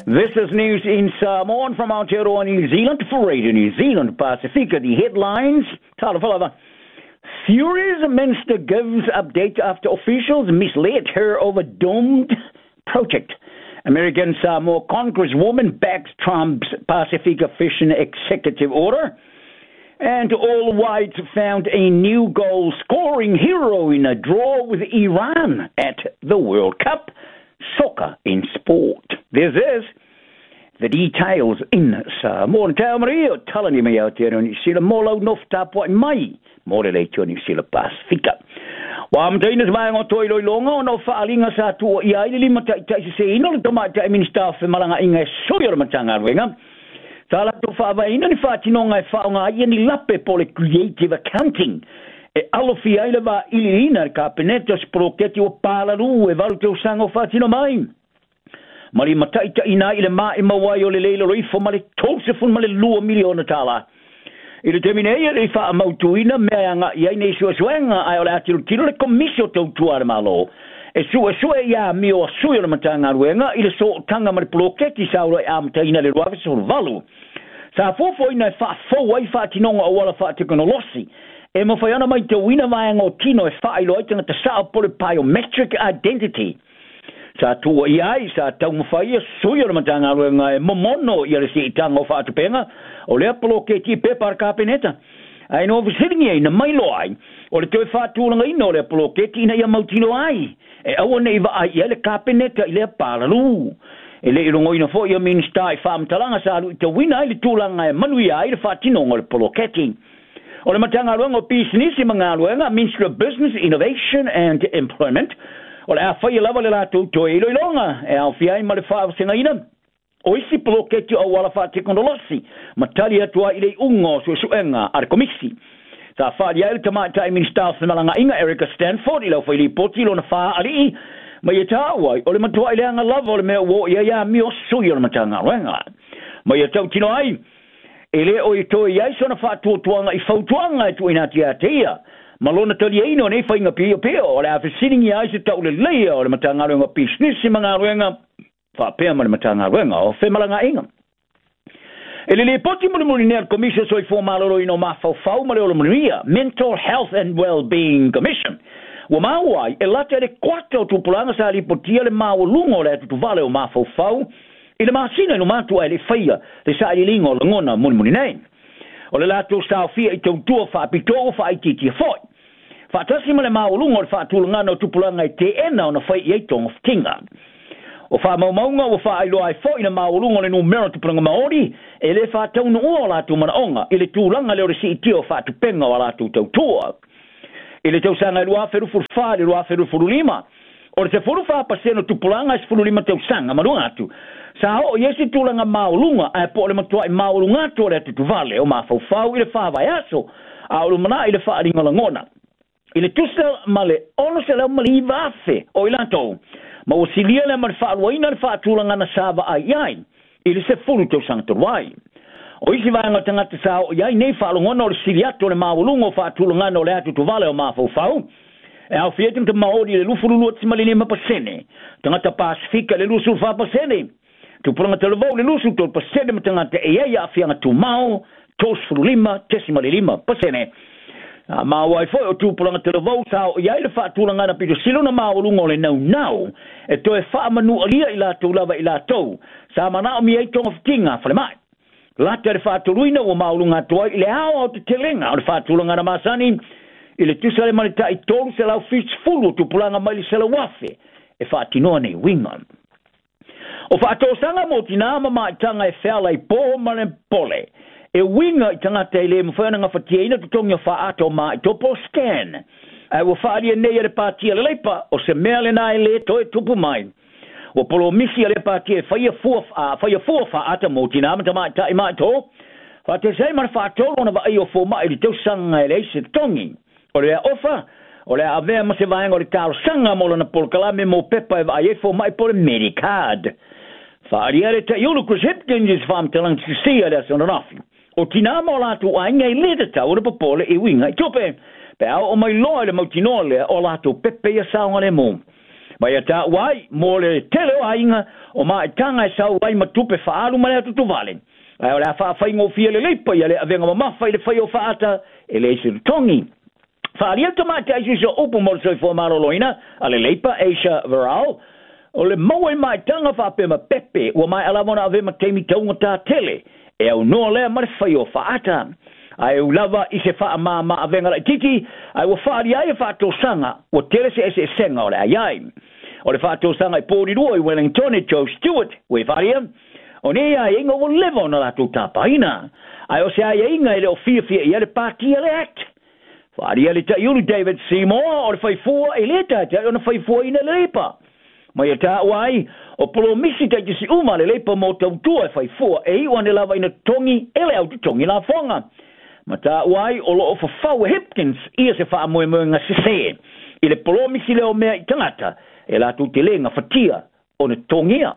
This is news in Samoan from Aotearoa, New Zealand for Radio New Zealand Pacifica. The headlines, furious minister gives update after officials misled her over doomed project. American Samoa Congresswoman backs Trump's Pacifica Fishing Executive Order. And all whites found a new goal-scoring hero in a draw with Iran at the World Cup. Soccer in sport. This is the details in Samoa. Tau Maria, talani me out there on Sila Molo Nofta Point Mai, Morelate on Sila Pacifica. Wamtainas Mang Toilo Longo, no Falinga Satu, Yaili Mata, no Tomata Minister for Malanga Inga, Soyor Matanga Winga. Tala to Fava in the Fatinonga Faunga, Yeni Lape Pole Creative Accounting. Alofia ileva ilina kapeneta sproketi o palaru e valto sango fatino mai. Mali mataita ina ile mai mawai o lele roifo mali tose fun mali lua miliona tala. Ile termineia le fa mautuina meanga ia nei suenga ai ola tiro tiro le commisio to tuar malo. E su ya mio su yo matanga ruenga ile so tanga mali proketi sa o am taina le ruave so valu. Sa fofo ina fa fo wai fatinonga o wala fa teknolosi. E mo fai ana mai te wina vai ngō tino e whai loa tanga te sao pole biometric identity. Sa tua i ai, sa tau mo fai a sui o matanga ruenga e momono i aresi i tanga o whaatupenga, o lea polo ke ti pepar ka peneta. Ai no visitingi ai na mai loa ai, o le te whaatulanga ina o lea polo ke ti ina ia mautino ai. E awa nei va ai ia le ka peneta i lea paralu. E le irongo ina fo ia minsta i whaamtalanga sa alu i te wina ai le tūlanga e manui ai le whaatino o le polo ke ti. O le matanga ruenga o business i mga ruenga, Ministry of Business, Innovation and Employment. O le a whai lava le lato to e iloilonga, e au fiai ma le whaawa senga ina. O isi poloketi o wala wha teknolosi, matali atua i le ungo suenga ar komisi. Sa whaari ai le tamatai Minister of Malanga Inga, Erica Stanford, i lau whai li poti lo na wha ali, ma i tāwai, o le matua i le anga lava o le mea wo ia mio sui o le matanga ruenga. Ma i tau tino ai, ele o i toi ai sona whaatuatuanga i whautuanga e tuina tia tia. Malona tali eino nei whainga pio pio. O le awhi siringi ai se tau le leia o le matanga ruenga business i mga ruenga. Whapea ma le matanga ruenga o whemalanga inga. Ele le poti muni nea commission so i fōmaloro ino mawhau ma le o le munia. Mental Health and Wellbeing Commission. Wa mawai e lata le kwata o tupulanga sa li potia le mawalungo le atu vale o mawhau. I le masina no matua e le whaia, le sa i lingo le ngona muni nei. O le lato stau fia i tau tua wha pitoa wha i titi a foi. Wha tasi ma le maulungo le wha tulanga no tupulanga i te ena o na whai i eitong of kinga. O wha maumaunga o wha i loa i foi na maulungo le numero tupulanga maori, e le wha tau no ua lato manaonga, i le tūlanga le ore si i tio wha tupenga o lato tau tua. I le tau sanga i lua feru furfa, i lua feru furulima. O le te furu wha paseno tupulanga i furulima tau sanga, marunga atu. Sa o yesi tūlanga maulunga ai po le matua i maulunga to le tu vale o mafau i le whawai aso a o lumana i le whaaringa langona. I le tusel ma le ono se leo mali vafe o i lantou. Ma o silia le ma le whaaruaina le whaatūlanga na sava ai ai i le se furu tau sangatuai. O isi vanga tangata sa o iai nei whaalungona o le siliato le maulunga o whaatūlanga no le atu tu vale o mafau. E au fietim te maori le lufurulu ati malini ma pasene. Tangata Pasifika le lusu wha pasene. Tu pulanga te levau le lusu tol pasene matanga te eia a fianga tu mau, tos furulima, tesima le lima, pasene. Mau ai foi o tu pulanga te levau sa o iai le whaatulanga na pito silo na mau lungo le nau. E to e wha manu alia i la tau lava i la tau. Sa mana o mi ei tonga fitinga, fale mai. Lata le whaatuluina o mau lunga toa i le hao au te telenga o le whaatulanga na masani. I le tusa le manita i tolu se lau fits fulu tu pulanga mai le sela wafe. E whaatinoa nei winga. O whaatosanga mo tina mama i tanga e whela i poho mane pole. E winga i tangata i le mwhananga whatia ina tutongia whaato ma i topo scan. E wa whaaria nei ale pātia le leipa o se mea le nai le toe tupu mai. O polo misi ale pātia e whaia fua whaata mo tina mata mai ta i mai to. Whaate sei mana whaatolo na wa ai o fo mai li tausanga e le se tongi. O le ofa. O le avea ma se vaenga o le tau sanga mo na polkalame mo pepa e vai e fo mai po le Medicard. Whaaria le ta iulu Chris Hipkins is whaam te lang tisia le asona rafi. O tina mo latu ainga i leta tau le popole i winga i tope. Pe au o mai loa le mautinoa le o latu pepe i asaunga le mo. Mai ata wai mo le tele ainga o mai tanga sau wai matupe faalu mai atu vale. Ai ora fa ngo fia le leipa ia le avenga ma fa le fai o faata ele se tongi. Fa ria tomate ai so opo mo so fo maroloina ale leipa Asia Viral. O le mau mai tanga fa pe ma pepe o mai ala mona ave ma temi tonga ta tele. E au no le ma fai o faata. Ai u lava I se fa ma avenga la tiki ai o fa ria e fa to sanga o tele se senga o le ai. O le fa to sanga I pori ro I Wellington e Joe Stewart we faria. O ne ai inga o levo na la to tapaina. Ai o se ai inga ele o fia ia le party ele act. Faria le ta yulu David Seymour o le fai fua ele ta o na fai fua ina leipa. Mai ta wai o polo misi ta si uma le leipa mo tau tua fai fua e o ne lava ina tongi ele au tongi la fonga. Mata wai o lo fa fau Hipkins ia se fa mo nga se. Ile polo misi le o mea I tangata e la tu te lenga fatia o ne tongia.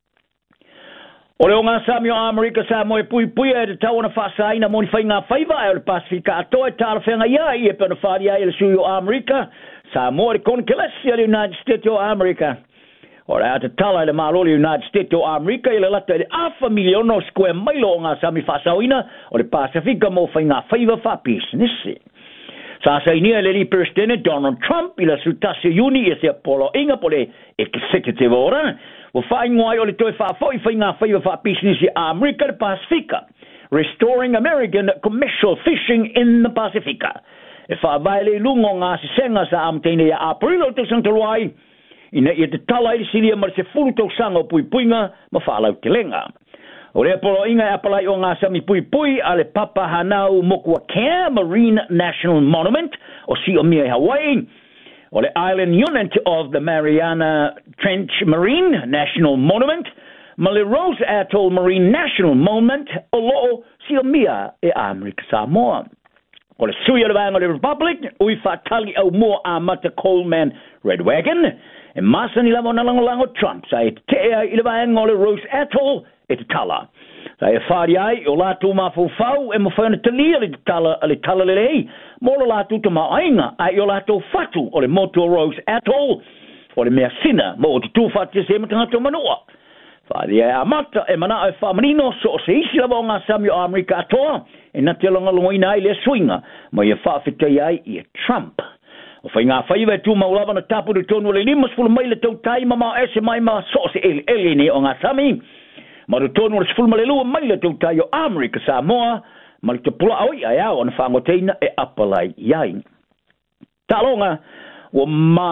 O le o ngā Sami o Amerika sa mo e pui e te tau na whaasaina mo ni whai ngā whaiva e o le Pasifika atoa e tāra whenga ia I e pēna whaaria e le sui o Amerika sa mo e kon kelesi o le United States o Amerika. O le ata tala e le maroli United States o Amerika I le lata e le $500 million square mailo o ngā Sami whaasauina o le Pasifika mo whai ngā whaiva whapisnisi. Sa inia le li President Donald Trump I la sutasi uni e se apolo inga po le executive ora. O fai ngoai o le toi whaafoi whai ngā whaiva whaapisnisi Amerika le Pasifika. Restoring American commercial fishing in the Pasifika. E whaavaile lungo ngā sisenga sa amteine ia Aprilo te santaruai. Ina ia te tala I siria mar se fulu tau sanga o puipuinga ma whaalau te lenga. O le apolo inga e apalai o ngā Sami puipui a le Papa Hanau Mokuakea Marine National Monument o si o mia Hawaii. O le Island Unit of the Mariana Trench Marine National Monument. Ma le Rose Atoll Marine National Monument o loo si o mia e Amerika Samoa. O le sui o le vanga o le Republic ui whaatali au mua a mata Coleman Red Wagon. E masa ni lamo na lango Trump sa e te ea I le vanga o le Rose Atoll e te tala. Sa e whaari ai o lātou mawhau e mawhaina talia le tala le lei. Molo lātou te maainga ai o lātou whatu o le Moto Rose Atoll o le mea sina mo o te tūwhati se matangata manua. Whaari ai a mata e mana ai whamanino so o se isi lava o ngā Sami o Amerika atoa e na te longa longoina ai le swinga ma ia whaafetai ai I Trump. O whai ngā whaiva e tū maulawa na tapu de tonu le limas fulu mai le tau taima ma ese mai ma so se ele ne o ngā Sami. Ma le tonu le sifulu ma le lua mai le tau tai o Amerika Samoa ma le te pula aoi ai au na whangoteina e apalai iai. Talonga, o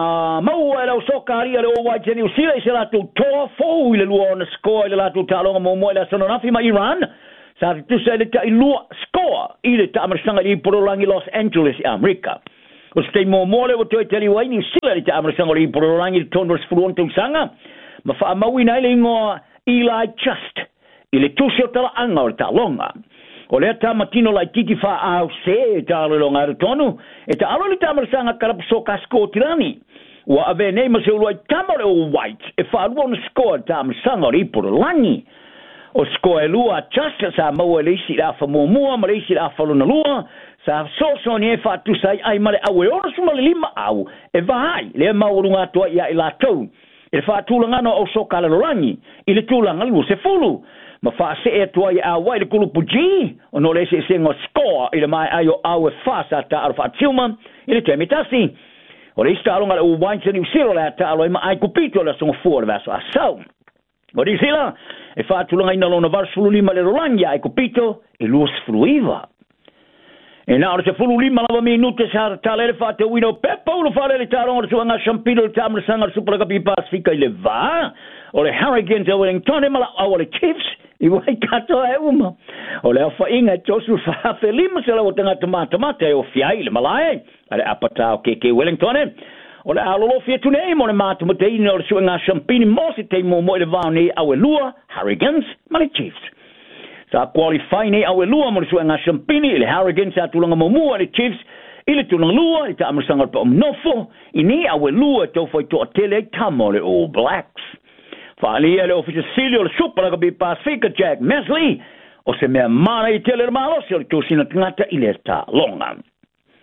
mau e lau sokaria le o waiteni o sila I se lātou toa fōu I le lua o na skoa I le lātou talonga mo moe le asanonafi ma Iran. Sa te tusa I le ta I lua skoa I le ta amarasanga I Porolangi Los Angeles I Amerika. O stei mo mole o toi teli wai ni sila I ta amarasanga I Porolangi I tono rasfuruan tau sanga. Ma wha maui nai le ingoa Eli Just I le tusi o tala anga o le talonga. O lea tamatino lai tiki wha au se e ta alolonga ar tonu. E ta alo le tamarasanga karapuso kasko tirani. Ua ave nei ma se uluai tamare o white e wha alua na skoa tamarasanga o Porolangi. O skoa e lua Just sa maua le isi la wha mua ma le isi la wha luna lua. Sa soso ni e wha tusai ai male au e ora suma le lima au. E vahai le maurunga toa ia I la tau. E wha tūlangano o soka le lorangi. I le tūlanga liu se fulu. Ma wha se e tua I a wai le kulupu ji. O no le se ngo skoa I le mai ai o au e wha sa ta aru wha tiuma. I le temi tasi. O le ista alonga le u wainsa ni usiro le ata alo I ma ai kupito le songo fua le vaso asau. O di sila. E wha tūlanga ina lona varsulu lima le lorangi ai kupito. E luas fruiva. E na ora se fulu lima lava minute sa talele fa te wino pepo lo fa le taronga so nga champino le tamra sanga super ka Pasifika I le va o le Hurricanes o Wellington mala o le Chiefs I wai kato e uma o le fa inga tosu fa felima se la tanga tomata o fiai le malae ale apata o ke Wellington o le alolo fia tunei mo le mata mo te ino le so nga champino mo se te mo le va ni au lua Hurricanes mala Chiefs. Sa qualify nei au lua mo le suenga champini le Hurricanes sa tulanga mo le Chiefs I le tulanga lua I ta amasanga pa nofo I ni au lua to foi to tele tamo le All Blacks. Fa ali le official silio le super ka Pasifika Jack Mesley o se mea mana I tele malo se le tosina tangata I le ta longa.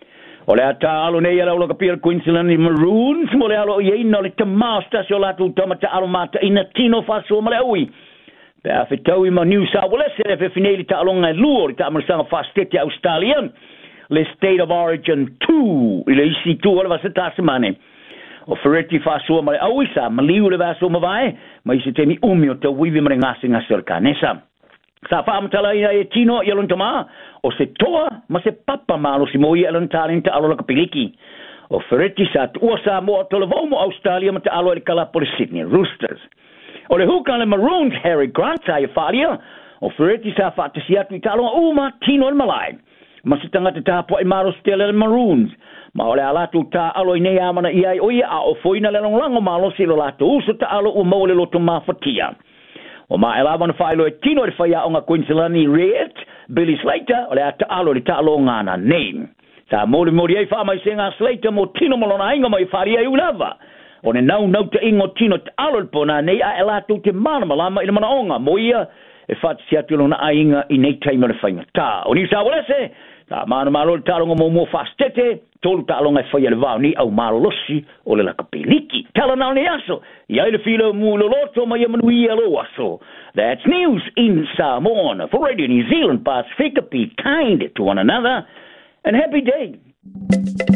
O le ata alo nei ala ola kapia Queensland Maroons mo le alo i ina o le tamasta si o latu tamata alo mata ina tino faso mo le ui. Pe a fetau i ma New South Wales e fe fineli ta alonga luo ta amarasanga fastete Australian le State of Origin 2 i le isi 2 o le vasa tasemane. O fereti faso mo le ui sa maliu le vaso mo vai ma isi temi umi o ta wivi ma le ngasi ngasi o le kanesa. Sa whaamtala ia e tino i alontama, o se toa ma se papa malo si mo i alontalinta alo la kapiliki. O fereti sa tua sa mo o televomo Australia ma te alo e kalapo le Sydney Roosters. O le huka le Maroons Harry Grant sa i wharia, o fereti sa whaatasi atu i talo ma tino le malai. Ma se tangata tapo i maro stele le Maroons. Ma o le alatu ta alo i nei amana i ai oia a o foina le longango malo si lo lato uso ta alo u mo le loto mafatia. O ma ela wana whaelo e tino e whaia o ngā Queensland Red, Billy Slater, o le ata alo le ta alo ngāna name. Sa mori ei wha mai se ngā Slater mo tino molona inga mai wharia i ulava. O ne nau ta ingo tino ta alo le pona nei a ela tu te mana malama i le mana onga. Mo ia e whati si atu lona a inga i nei taima le whainga. Ta, o ni sa walese, ta mana malo le talonga mo fastete, tolu talonga e whaia le vau ni au malo losi o le lakapiliki. Tala nao ni aso, iai le filo mu lo loto ma ia manui alo aso. That's news in Samoan. For Radio New Zealand Pacifica, be kind to one another and happy day.